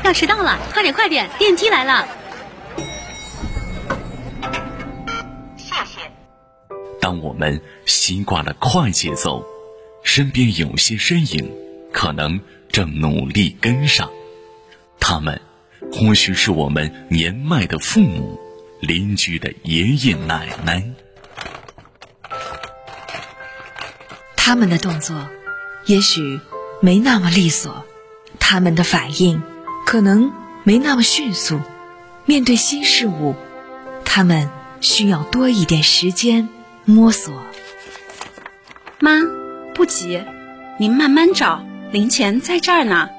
要迟到了，快点快点，电梯来了。 谢谢。 当我们习惯了快节奏，身边有些身影可能正努力跟上，他们或许是我们年迈的父母、邻居的爷爷奶奶。 他们的动作也许没那么利索，他们的反应可能没那么迅速，面对新事物，他们需要多一点时间摸索。 妈，不急，您慢慢找，零钱在这儿呢。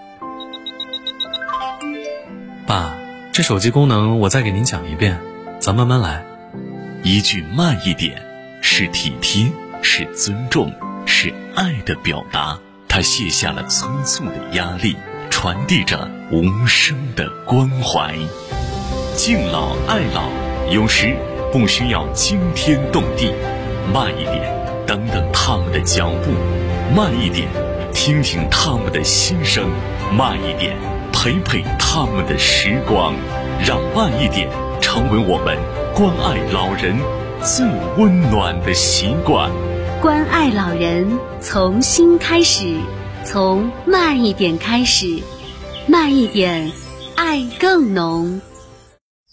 爸，这手机功能我再给您讲一遍，咱慢慢来。 一句慢一点，是体贴，是尊重，是爱的表达。他卸下了催促的压力，传递着无声的关怀。敬老爱老，有时不需要惊天动地，慢一点，等等他们的脚步；慢一点，听听他们的心声；慢一点，陪陪他们的时光。让慢一点成为我们关爱老人最温暖的习惯。 关爱老人从心开始，从慢一点开始，慢一点，爱更浓。